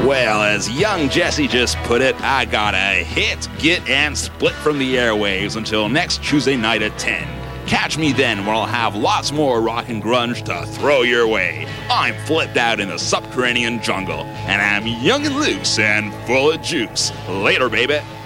Well, as young Jesse just put it, I gotta hit, get, and split from the airwaves until next Tuesday night at 10. Catch me then when I'll have lots more rock and grunge to throw your way. I'm flipped out in the subterranean jungle, and I'm young and loose and full of juice. Later, baby.